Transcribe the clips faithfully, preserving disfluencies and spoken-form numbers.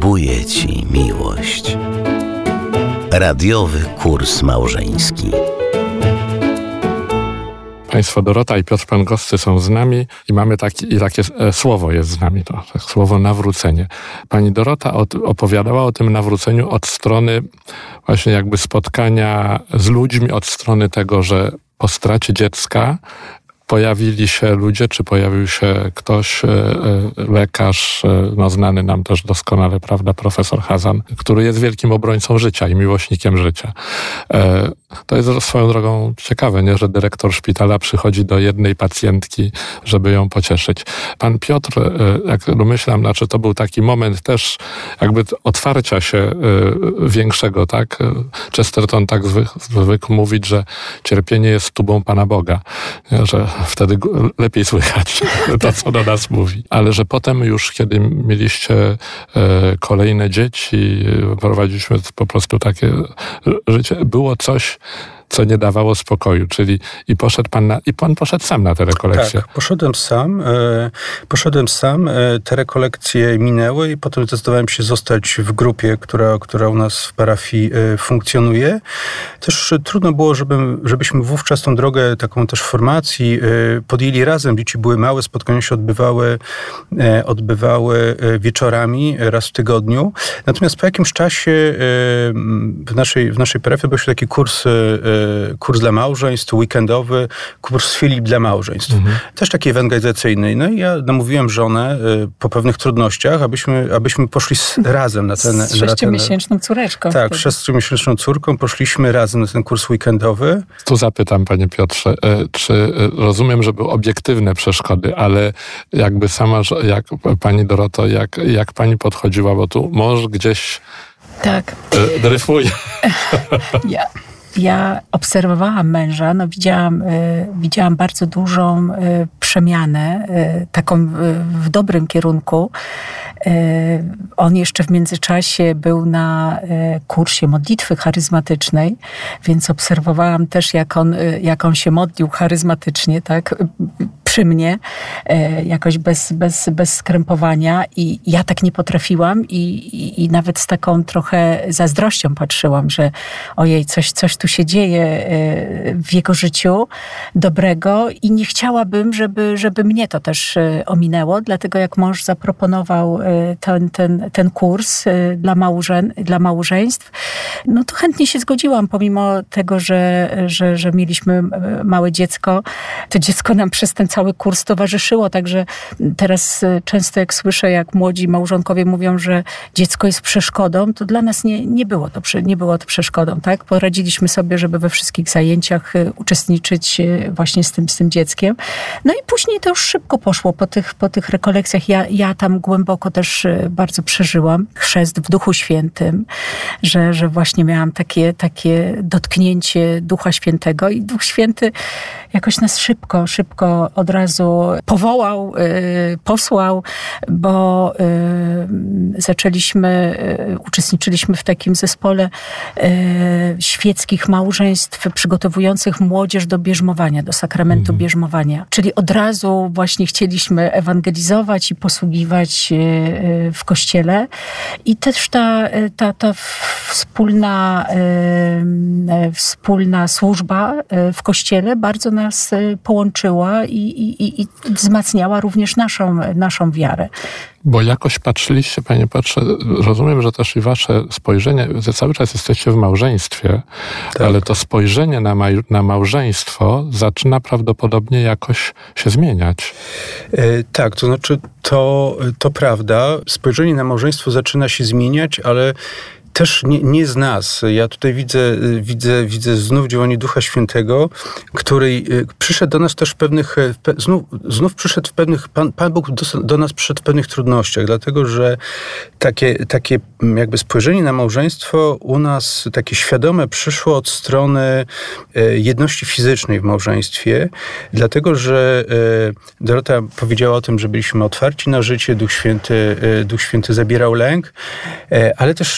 Kupuję ci miłość. Radiowy kurs małżeński. Państwo Dorota i Piotr Pęgowscy są z nami i mamy taki, i takie e, słowo jest z nami, to, to słowo nawrócenie. Pani Dorota od, opowiadała o tym nawróceniu od strony właśnie jakby spotkania z ludźmi, od strony tego, że po stracie dziecka pojawili się ludzie, czy pojawił się ktoś, e, e, lekarz, e, no znany nam też doskonale, prawda, profesor Hazan, który jest wielkim obrońcą życia i miłośnikiem życia. E, to jest swoją drogą ciekawe, nie, że dyrektor szpitala przychodzi do jednej pacjentki, żeby ją pocieszyć. Pan Piotr, e, jak domyślam, znaczy to był taki moment też jakby otwarcia się e, większego, tak? Chesterton tak zwykł, zwykł mówić, że cierpienie jest tubą Pana Boga, nie? Że wtedy lepiej słychać to, co do nas mówi. Ale że potem już, kiedy mieliście e, kolejne dzieci, prowadziliśmy po prostu takie życie, było coś, co nie dawało spokoju, czyli i poszedł pan na, i pan poszedł sam na te rekolekcje. Tak, poszedłem sam, e, poszedłem sam, e, te rekolekcje minęły i potem zdecydowałem się zostać w grupie, która, która u nas w parafii e, funkcjonuje. Też e, trudno było, żeby, żebyśmy wówczas tą drogę taką też formacji e, podjęli razem. Dzieci były małe, spotkania się odbywały, e, odbywały wieczorami raz w tygodniu. Natomiast po jakimś czasie e, w naszej, w naszej parafii był się taki kurs e, kurs dla małżeństw, weekendowy, kurs Filip dla małżeństw. Mhm. Też taki ewangelizacyjny. No i ja namówiłem żonę po pewnych trudnościach, abyśmy, abyśmy poszli razem na ten... Z sześciomiesięczną córeczką. Tak, z sześciomiesięczną córką poszliśmy razem na ten kurs weekendowy. Tu zapytam, panie Piotrze, czy rozumiem, że były obiektywne przeszkody, ale jakby sama, jak pani Doroto, jak, jak pani podchodziła, bo tu mąż gdzieś tak. dryfuje. Ja. Ja obserwowałam męża, no widziałam, y, widziałam bardzo dużą y, przemianę, y, taką y, w dobrym kierunku. Y, on jeszcze w międzyczasie był na y, kursie modlitwy charyzmatycznej, więc obserwowałam też, jak on, y, jak on się modlił charyzmatycznie, tak, przy mnie, y, jakoś bez, bez, bez skrępowania i ja tak nie potrafiłam i, i, i nawet z taką trochę zazdrością patrzyłam, że ojej, coś, coś tu się dzieje w jego życiu dobrego i nie chciałabym, żeby, żeby mnie to też ominęło, dlatego jak mąż zaproponował ten, ten, ten kurs dla, małżen, dla małżeństw, no to chętnie się zgodziłam, pomimo tego, że, że, że mieliśmy małe dziecko, to dziecko nam przez ten cały kurs towarzyszyło, także teraz często jak słyszę, jak młodzi małżonkowie mówią, że dziecko jest przeszkodą, to dla nas nie, nie było to, nie było to przeszkodą, tak? Poradziliśmy sobie, żeby we wszystkich zajęciach uczestniczyć właśnie z tym, z tym dzieckiem. No i później to już szybko poszło po tych, po tych rekolekcjach. Ja, ja tam głęboko też bardzo przeżyłam chrzest w Duchu Świętym, że, że właśnie miałam takie, takie dotknięcie Ducha Świętego i Duch Święty jakoś nas szybko, szybko od razu powołał, yy, posłał, bo yy, zaczęliśmy, yy, uczestniczyliśmy w takim zespole yy, świeckich małżeństw przygotowujących młodzież do bierzmowania, do sakramentu mhm. bierzmowania. Czyli od razu właśnie chcieliśmy ewangelizować i posługiwać yy, w Kościele. I też ta, ta, ta wspólna, yy, wspólna służba yy, w Kościele bardzo nas połączyła i, i, i wzmacniała również naszą, naszą wiarę. Bo jakoś patrzyliście, panie Piotrze, rozumiem, że też i wasze spojrzenie, że cały czas jesteście w małżeństwie, tak. ale to spojrzenie na, maj, na małżeństwo zaczyna prawdopodobnie jakoś się zmieniać. E, tak, to znaczy to, to prawda. Spojrzenie na małżeństwo zaczyna się zmieniać, ale też nie, nie z nas. Ja tutaj widzę, widzę, widzę znów działanie Ducha Świętego, który przyszedł do nas też w pewnych, znów, znów przyszedł w pewnych, Pan, Pan Bóg do, do nas przyszedł w pewnych trudnościach, dlatego że takie, takie jakby spojrzenie na małżeństwo u nas takie świadome przyszło od strony jedności fizycznej w małżeństwie, dlatego że Dorota powiedziała o tym, że byliśmy otwarci na życie, Duch Święty, Duch Święty zabierał lęk, ale też nie, nie całkowicie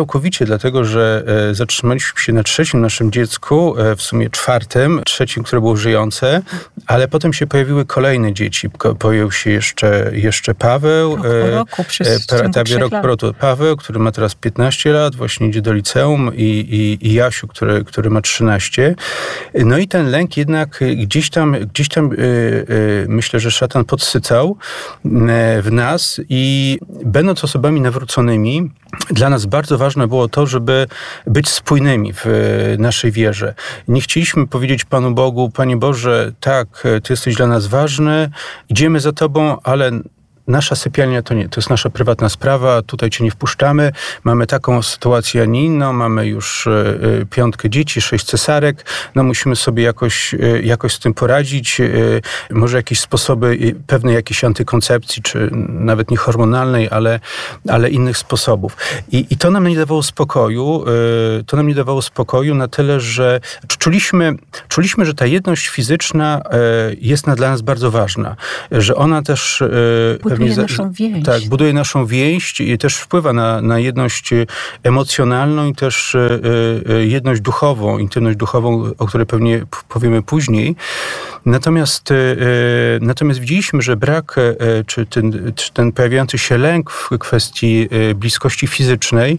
całkowicie, dlatego że zatrzymaliśmy się na trzecim naszym dziecku, w sumie czwartym, trzecim, które było żyjące, ale potem się pojawiły kolejne dzieci. Pojawił się jeszcze, jeszcze Paweł. Rok po roku, przez prawie rok po roku. Paweł, który ma teraz piętnaście lat, właśnie idzie do liceum i, i, i Jasiu, który, który ma trzynaście. No i ten lęk jednak gdzieś tam, gdzieś tam yy, yy, myślę, że szatan podsycał yy, w nas i będąc osobami nawróconymi, dla nas bardzo ważne było to, żeby być spójnymi w naszej wierze. Nie chcieliśmy powiedzieć Panu Bogu, Panie Boże, tak, Ty jesteś dla nas ważny, idziemy za Tobą, ale nasza sypialnia to nie, to jest nasza prywatna sprawa, tutaj Cię nie wpuszczamy, mamy taką sytuację, a nie inną, mamy już y, piątkę dzieci, sześć cesarek, no musimy sobie jakoś, y, jakoś z tym poradzić, y, może jakieś sposoby y, pewnej jakiejś antykoncepcji, czy nawet nie hormonalnej, ale, ale innych sposobów. I, i to nam nie dawało spokoju, y, to nam nie dawało spokoju na tyle, że czuliśmy, czuliśmy, że ta jedność fizyczna y, jest dla nas bardzo ważna, że ona też y, buduje naszą więź. Tak, buduje naszą więź i też wpływa na, na jedność emocjonalną i też y, y, jedność duchową, intymność duchową, o której pewnie powiemy później. Natomiast, y, natomiast widzieliśmy, że brak, y, czy, ten, czy ten pojawiający się lęk w kwestii y, bliskości fizycznej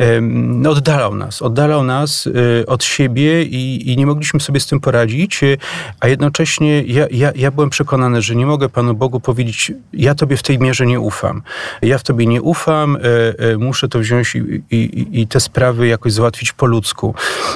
y, oddalał nas. Oddalał nas y, od siebie i, i nie mogliśmy sobie z tym poradzić, y, a jednocześnie ja, ja, ja byłem przekonany, że nie mogę Panu Bogu powiedzieć, ja Tobie w tej mierze nie ufam. Ja w Tobie nie ufam, y, y, muszę to wziąć i, i, i te sprawy jakoś załatwić po ludzku.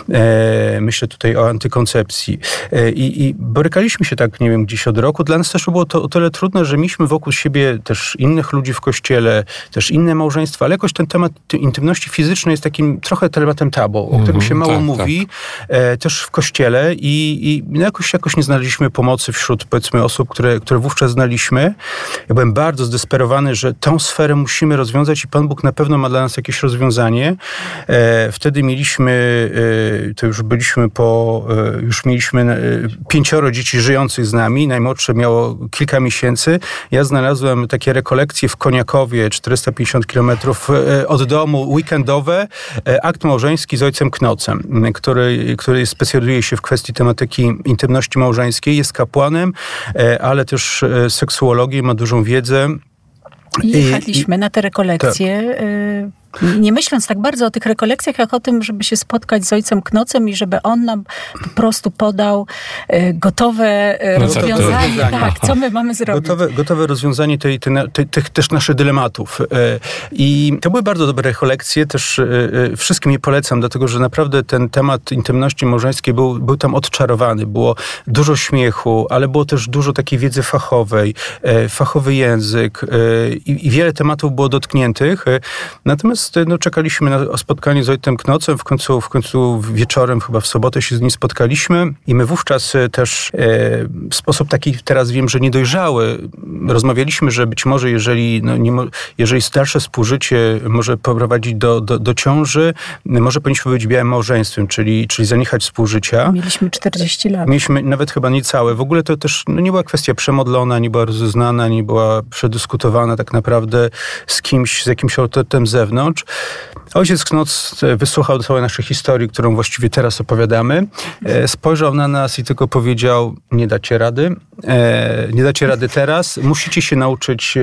Y, myślę tutaj o antykoncepcji. Y, i borykaliśmy się tak, nie wiem, gdzieś od roku. Dla nas też było to o tyle trudne, że mieliśmy wokół siebie też innych ludzi w kościele, też inne małżeństwa, ale jakoś ten temat intymności fizycznej jest takim trochę tematem tabu, o którym się mało tak, mówi, tak. E, też w kościele i, i no jakoś, jakoś nie znaleźliśmy pomocy wśród, powiedzmy, osób, które, które wówczas znaliśmy. Ja byłem bardzo zdesperowany, że tę sferę musimy rozwiązać i Pan Bóg na pewno ma dla nas jakieś rozwiązanie. E, wtedy mieliśmy, e, to już byliśmy po, e, już mieliśmy e, pięcioro dzieci żyjących z nami, najmłodsze miało kilka miesięcy. Ja znalazłem takie rekolekcje w Koniakowie, czterysta pięćdziesiąt kilometrów od domu, weekendowe, akt małżeński z ojcem Knocem, który, który specjalizuje się w kwestii tematyki intymności małżeńskiej, jest kapłanem, ale też seksuologiem, ma dużą wiedzę. I jechaliśmy I, na te rekolekcje, tak. Nie myśląc tak bardzo o tych rekolekcjach, jak o tym, żeby się spotkać z ojcem Knocem i żeby on nam po prostu podał gotowe rozwiązanie. Tak, co my mamy zrobić. Gotowe, gotowe rozwiązanie tej, tej, tej, tych też naszych dylematów. I to były bardzo dobre rekolekcje, też wszystkim je polecam, dlatego że naprawdę ten temat intymności małżeńskiej był, był tam odczarowany. Było dużo śmiechu, ale było też dużo takiej wiedzy fachowej, fachowy język i, i wiele tematów było dotkniętych. Natomiast no, czekaliśmy na spotkanie z ojcem Knocem, w końcu, w końcu wieczorem, chyba w sobotę się z nim spotkaliśmy i my wówczas też e, w sposób taki, teraz wiem, że niedojrzały, rozmawialiśmy, że być może jeżeli, no, nie, jeżeli dalsze współżycie może poprowadzić do, do, do ciąży, może powinniśmy być białym małżeństwem, czyli, czyli zaniechać współżycia. Mieliśmy czterdzieści lat. Mieliśmy nawet chyba niecałe. W ogóle to też no, nie była kwestia przemodlona, nie była rozeznana, nie była przedyskutowana tak naprawdę z kimś, z jakimś autorytetem z zewnątrz. Ojciec Knoc wysłuchał całej naszej historii, którą właściwie teraz opowiadamy. Spojrzał na nas i tylko powiedział, nie dacie rady. Nie dacie rady teraz. Musicie się nauczyć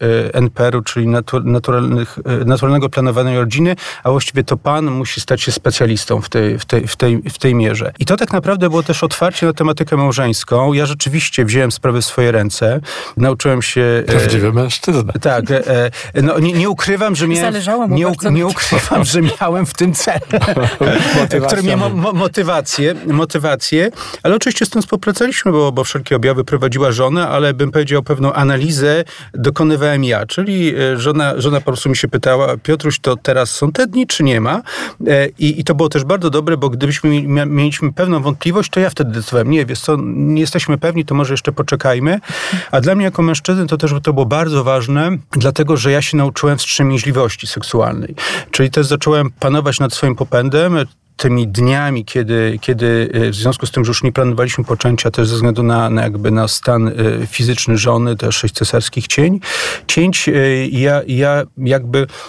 N P R u, czyli naturalnych, naturalnego planowania rodziny, a właściwie to Pan musi stać się specjalistą w tej, w tej, w tej, w tej mierze. I to tak naprawdę było też otwarcie na tematykę małżeńską. Ja rzeczywiście wziąłem sprawę w swoje ręce. Nauczyłem się... Prawdziwy mężczyzna. Tak. No, nie, nie ukrywam, że miałem... Zależało mu nie, bardzo. Nie ukrywam, że miałem w tym cel. który miał mo- motywację, motywację. Ale oczywiście z tym współpracowaliśmy, bo, bo wszelkie objawy prowadziła żona, ale bym powiedział, pewną analizę dokonywałem ja. Czyli żona, żona po prostu mi się pytała, Piotruś, to teraz są te dni, czy nie ma? I, i to było też bardzo dobre, bo gdybyśmy mia- mieliśmy pewną wątpliwość, to ja wtedy decydowałem, nie, wiesz co, nie jesteśmy pewni, to może jeszcze poczekajmy. A dla mnie jako mężczyzny to też to było bardzo ważne, dlatego, że ja się nauczyłem wstrzemięźliwości seksualnej. Czyli też zacząłem panować nad swoim popędem, tymi dniami, kiedy, kiedy w związku z tym, że już nie planowaliśmy poczęcia, też ze względu na, na jakby na stan fizyczny żony, też sześć cesarskich cień, cięć, ja, ja jakby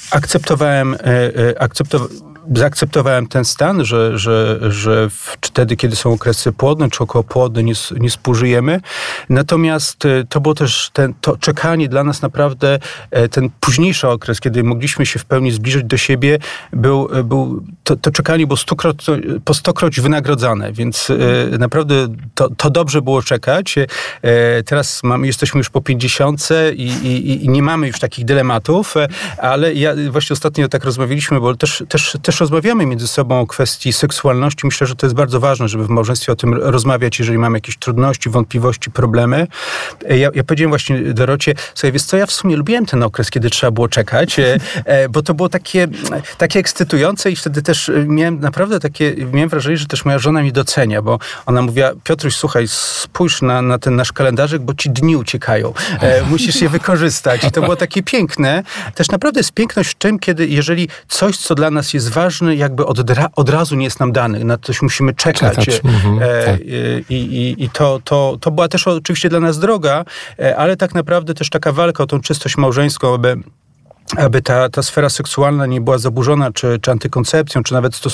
akceptowałem, akceptowałem zaakceptowałem ten stan, że, że, że wtedy, kiedy są okresy płodne czy okołopłodne, nie, nie współżyjemy. Natomiast to było też ten, to czekanie dla nas naprawdę, ten późniejszy okres, kiedy mogliśmy się w pełni zbliżyć do siebie, był, był to, to czekanie było stokroć, po stokroć wynagrodzane, więc naprawdę to, to dobrze było czekać. Teraz mamy, jesteśmy już po pięćdziesiątce i, i, i nie mamy już takich dylematów, ale ja właśnie ostatnio tak rozmawialiśmy, bo też, też, też rozmawiamy między sobą o kwestii seksualności. Myślę, że to jest bardzo ważne, żeby w małżeństwie o tym rozmawiać, jeżeli mamy jakieś trudności, wątpliwości, problemy. Ja, ja powiedziałem właśnie Dorocie, słuchaj, wiesz co, ja w sumie lubiłem ten okres, kiedy trzeba było czekać, bo to było takie, takie ekscytujące i wtedy też miałem naprawdę takie, miałem wrażenie, że też moja żona mnie docenia, bo ona mówiła, Piotruś, słuchaj, spójrz na, na ten nasz kalendarzyk, bo ci dni uciekają. Musisz je wykorzystać. I to było takie piękne. Też naprawdę jest piękność w tym, kiedy, jeżeli coś, co dla nas jest ważne, jakby od, od razu nie jest nam dany. Na coś musimy czekać. Czekać. Mhm, e, tak. I i, i to, to, to była też oczywiście dla nas droga, ale tak naprawdę też taka walka o tą czystość małżeńską, aby aby ta, ta sfera seksualna nie była zaburzona, czy, czy antykoncepcją, czy nawet stosunkiem